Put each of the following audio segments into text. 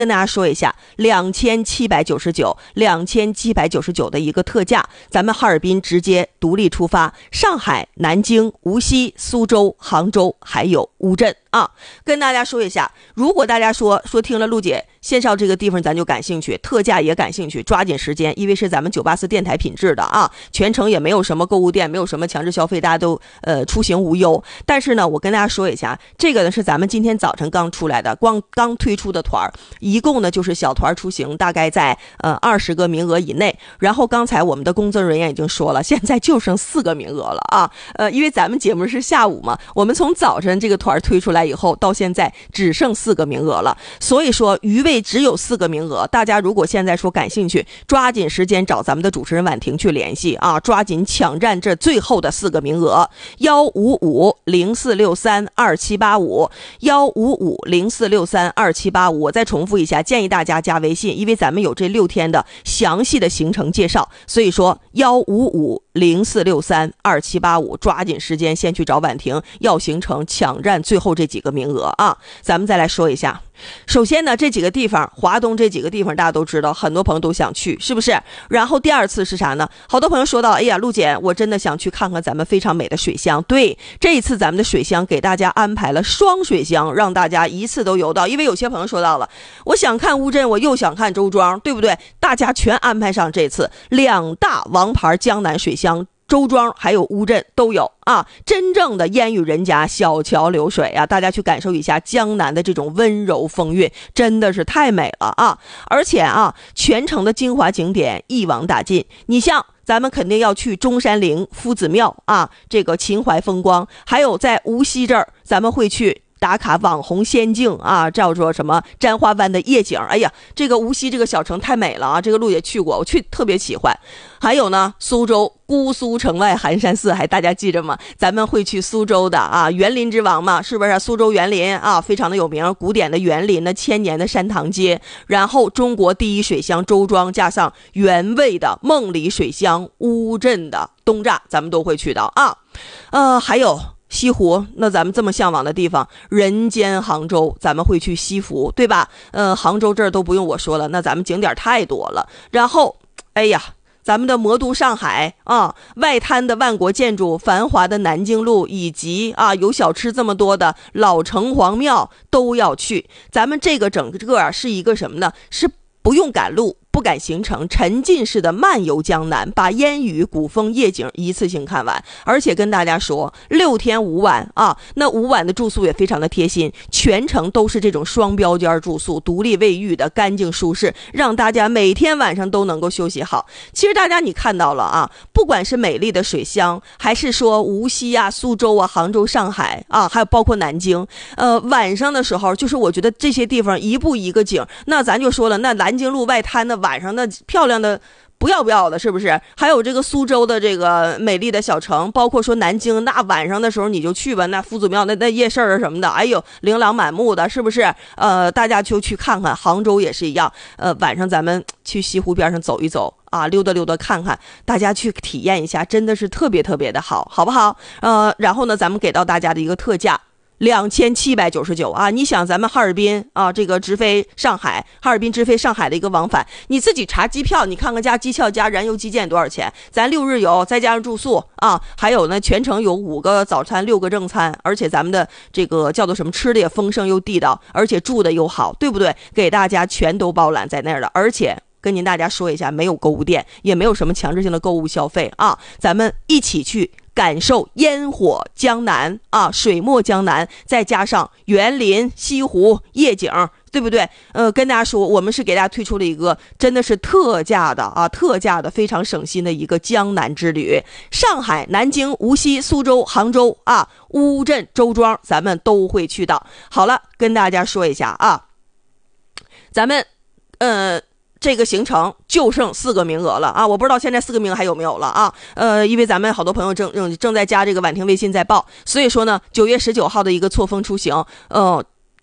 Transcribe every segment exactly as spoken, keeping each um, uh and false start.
跟大家说一下，两千七百九十九，两千七百九十九的一个特价，咱们哈尔滨直接独立出发，上海、南京、无锡、苏州、杭州，还有乌镇啊。跟大家说一下，如果大家说说听了陆姐线上这个地方咱就感兴趣，特价也感兴趣，抓紧时间，因为是咱们九八四电台品质的啊，全程也没有什么购物店，没有什么强制消费，大家都呃出行无忧。但是呢，我跟大家说一下，这个呢是咱们今天早晨刚出来的，光刚推出的团儿。一共呢就是小团出行，大概在呃二十个名额以内。然后刚才我们的工作人员已经说了，现在就剩四个名额了啊。呃，因为咱们节目是下午嘛，我们从早晨这个团推出来以后，到现在只剩四个名额了。所以说余位只有四个名额，大家如果现在说感兴趣，抓紧时间找咱们的主持人婉婷去联系啊，抓紧抢占这最后的四个名额。幺五五零四六三二七八五，幺五五零四六三二七八五，我再重复一下，建议大家加微信，因为咱们有这六天的详细的行程介绍，所以说幺五五零四六三二七八五，抓紧时间先去找婉婷要行程，抢占最后这几个名额啊。咱们再来说一下，首先呢，这几个地方，华东这几个地方大家都知道，很多朋友都想去，是不是？然后第二次是啥呢？好多朋友说到，哎呀，陆姐，我真的想去看看咱们非常美的水乡。对，这一次咱们的水乡给大家安排了双水乡，让大家一次都游到。因为有些朋友说到了，我想看乌镇，我又想看周庄，对不对？大家全安排上这次两大王牌江南水乡。周庄还有乌镇都有啊，真正的烟雨人家，小桥流水啊，大家去感受一下江南的这种温柔风韵，真的是太美了啊！而且啊，全程的精华景点一网打尽。你像咱们肯定要去中山陵夫子庙啊，这个秦淮风光，还有在无锡这儿，咱们会去打卡网红仙境啊，叫做什么沾花湾的夜景。哎呀，这个无锡这个小城太美了啊，这个路也去过，我去特别喜欢。还有呢，苏州姑苏城外寒山寺，还大家记着吗？咱们会去苏州的啊，园林之王嘛，是不是？苏州园林啊，非常的有名，古典的园林的千年的山塘街，然后中国第一水乡周庄，加上原味的梦里水乡乌镇的东栅，咱们都会去到啊。呃，还有西湖，那咱们这么向往的地方，人间杭州，咱们会去西湖，对吧？呃，杭州这儿都不用我说了，那咱们景点太多了。然后，哎呀，咱们的魔都上海啊，外滩的万国建筑，繁华的南京路，以及啊有小吃这么多的老城隍庙都要去。咱们这个整个啊是一个什么呢？是不用赶路，不赶行程，沉浸式的漫游江南，把烟雨古风夜景一次性看完。而且跟大家说，六天五晚啊，那五晚的住宿也非常的贴心，全程都是这种双标间住宿，独立卫浴的，干净舒适，让大家每天晚上都能够休息好。其实大家你看到了啊，不管是美丽的水乡，还是说无锡啊、苏州啊、杭州、上海啊，还有包括南京，呃，晚上的时候，就是我觉得这些地方一步一个景，那咱就说了，那南京路外滩的晚上的漂亮的不要不要的，是不是？还有这个苏州的这个美丽的小城，包括说南京，那晚上的时候你就去吧，那夫子庙那那夜市啊什么的，哎呦，琳琅满目的，是不是？呃，大家就去看看。杭州也是一样，呃，晚上咱们去西湖边上走一走啊，溜达溜达看看，大家去体验一下，真的是特别特别的好，好不好？呃，然后呢，咱们给到大家的一个特价。两千七百九十九啊！你想咱们哈尔滨啊，这个直飞上海，哈尔滨直飞上海的一个往返，你自己查机票，你看看加机票加燃油基建多少钱？咱六日游再加上住宿啊，还有呢，全程有五个早餐，六个正餐，而且咱们的这个叫做什么，吃的也丰盛又地道，而且住的又好，对不对？给大家全都包揽在那儿的，而且跟您大家说一下，没有购物店，也没有什么强制性的购物消费啊，咱们一起去感受烟火江南啊，水墨江南，再加上园林、西湖、夜景，对不对？呃，跟大家说，我们是给大家推出了一个真的是特价的啊，特价的非常省心的一个江南之旅。上海、南京、无锡、苏州、杭州啊，乌镇、周庄，咱们都会去到。好了，跟大家说一下啊，咱们呃。这个行程就剩四个名额了啊！我不知道现在四个名额还有没有了啊？呃，因为咱们好多朋友正正正在加这个婉婷微信在报，所以说呢，九月十九号的一个错峰出行，呃，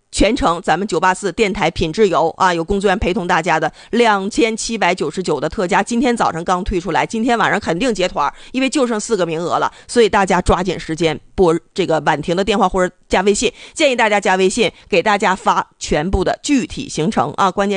全程咱们九八四电台品质游啊，有工作人员陪同大家的两千七百九十九的特价，今天早上刚推出来，今天晚上肯定结团，因为就剩四个名额了，所以大家抓紧时间拨这个婉婷的电话或者加微信，建议大家加微信，给大家发全部的具体行程啊，关键